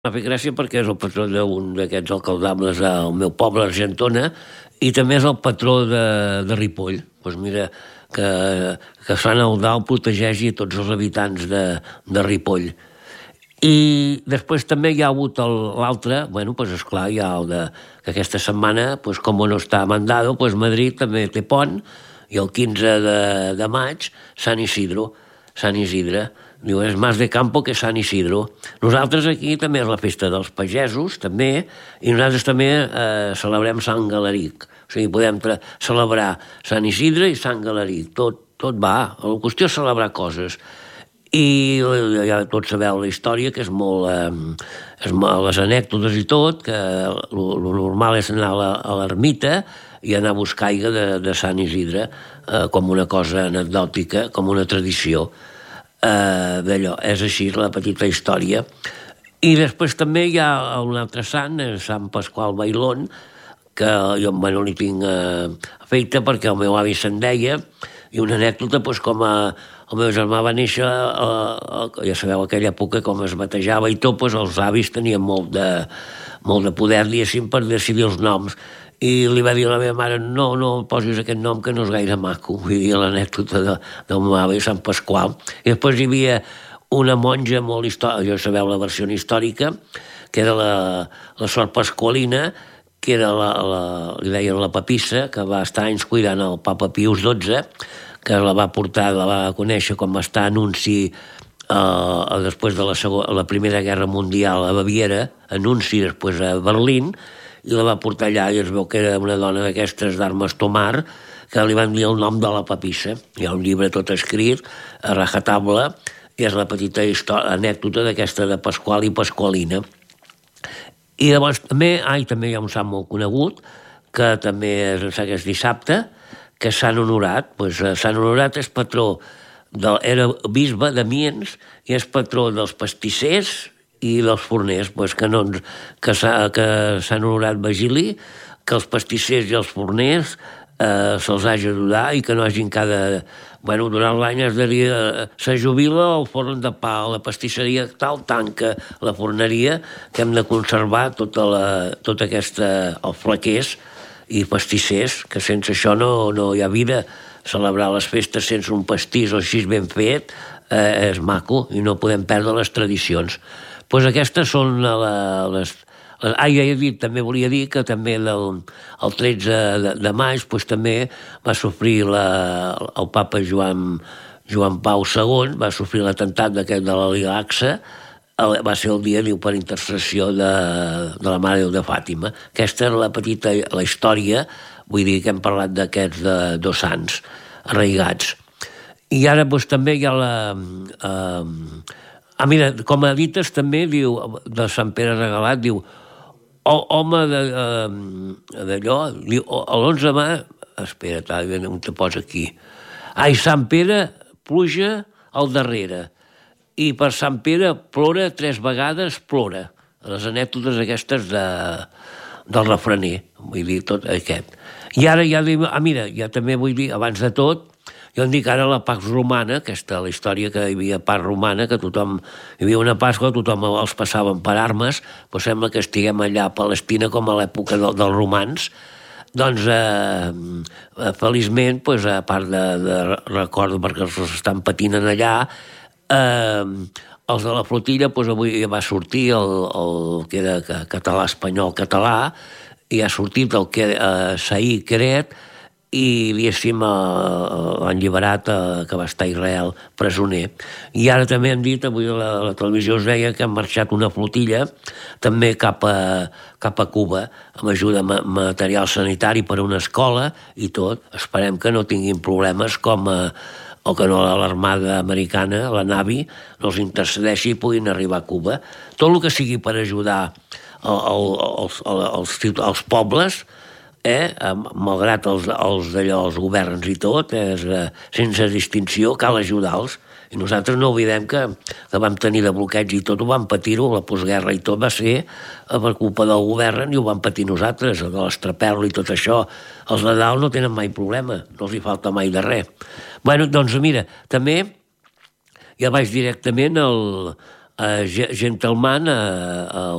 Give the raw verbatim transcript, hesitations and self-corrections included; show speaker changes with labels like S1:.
S1: M'ha fet gràcia perquè és el patró d'un d'aquests alcaldables al meu poble, Argentona, i també és el patró de, de Ripoll. Doncs mira, que, que Sant Eudald protegeixi tots els habitants de, de Ripoll. I després també hi ha hagut l'altre, bueno, doncs esclar, hi ha el de, que aquesta setmana, doncs com no està mandado, doncs Madrid també té pont, i el quinze de, de maig, Sant Isidro, Sant Isidre. Diu, és més de campo que Sant Isidro. Nosaltres aquí també és la festa dels pagesos, també, i nosaltres també eh, celebrem Sant Galeric. O sigui, podem celebrar Sant Isidre i Sant Galeric. Tot, tot va. La qüestió és celebrar coses. I ja tots sabeu la història, que és molt... Eh, és molt les anècdotes i tot, que el normal és anar a l'ermita i anar a buscar aigua de, de Sant Isidre eh, com una cosa anecdòtica, com una tradició. Uh, d'allò, és així la petita història. I després també hi ha un altre sant, Sant Pasqual Bailón, que jo bueno, li tinc uh, afecte perquè el meu avi se'n deia, i una anècdota, doncs, com a, el meu germà va néixer, uh, uh, ja sabeu, aquella època com es batejava i tot, doncs els avis tenien molt de, molt de poder, diguéssim, per decidir els noms. I li va dir a la meva mare, no, no posis aquest nom que no és gaire maco. Vull dir, l'anècdota de, del meu avi, Sant Pasqual. I després hi havia una monja molt històrica, ja sabeu la versió històrica, que era la, la sort pasqualina, que era la, la, li deien la papissa, que va estar anys cuidant el papa Pius dotze, que la va portar, la va conèixer com va estar anunci eh, després de la, segona, la Primera Guerra Mundial a Baviera, anunci després a Berlín, i la va portar allà, i es veu que era una dona d'aquestes d'armes tomar, que li van dir el nom de la papissa. Hi ha un llibre tot escrit, a rajatabla, i és la petita història, anècdota d'aquesta de Pasqual i Pasqualina. I llavors també, ai, també hi ha un sant molt conegut, que també és, és dissabte, que és Sant Honorat. Pues, Sant Honorat és patró, de, era bisbe d'Amiens, i és patró dels pastissers i dels forners, pues, que, no, que, que s'han honorat vigili, que els pastissers i els forners eh, se'ls hagi d'ajudar i que no hagin cada... Bueno, durant l'any es diria, se jubila el forn de pa, la pastisseria tal tanca la forneria, que hem de conservar tota, la, tota aquesta... els flaquers i pastissers, que sense això no, no hi ha vida. Celebrar les festes sense un pastís o així ben fet eh, és maco i no podem perdre les tradicions. Doncs aquestes són la, les... Ah, ja he dit, també volia dir que també el, el tretze de, de maig doncs també va sofrir la, el papa Joan, Joan Pau segon, va sofrir l'atemptat d'aquest de la Liga Axa, va ser el dia, diu, per intercessió de, de la Mare de Fàtima. Aquesta és la petita, la història, vull dir que hem parlat d'aquests de, dos sants arraigats. I ara doncs també hi ha la... Eh, Ah, mira, com a dites també, diu, de Sant Pere Regalat, diu, home d'allò, diu, l'onze de maig, espera't, on te posa aquí, ai, Sant Pere pluja al darrere, i per Sant Pere plora tres vegades, plora. Les anècdotes aquestes de, del refrener, vull dir, tot aquest. I ara ja diu, ah, mira, ja també vull dir, abans de tot, jo en dic ara la Pax Romana, aquesta, la història que hi havia Pax Romana, que tothom, hi havia una Pasqua, tothom els passaven per armes, però sembla que estiguem allà a Palestina com a l'època del, dels romans. Doncs, eh, feliçment, pues, a part de, de recordo perquè els estan patint allà, eh, els de la flotilla, pues, avui va sortir el, el que era català, espanyol, català, i ha sortit el que eh, Saí Queret, i diguéssim l'han alliberat eh, que va estar a Israel presoner. I ara també han dit, avui la, la televisió us deia que han marxat una flotilla també cap a, cap a Cuba amb ajuda ma material sanitari per a una escola i tot. Esperem que no tinguin problemes com eh, o que no l'armada americana, la Navy, no els intercedeixi i puguin arribar a Cuba. Tot el que sigui per ajudar el, el, els, els, els pobles, Eh, malgrat els, els, allò, els governs i tot, és, eh, sense distinció, cal ajudar-los. I nosaltres no oblidem que, que vam tenir de bloqueig i tot, ho vam patir-ho, la postguerra i tot va ser per culpa del govern i ho vam patir nosaltres, de l'estraperlo i tot això. Els de dalt no tenen mai problema, no els hi falta mai de res. Bueno, doncs mira, també ja vaig directament al, a Ge- Gentleman, a, a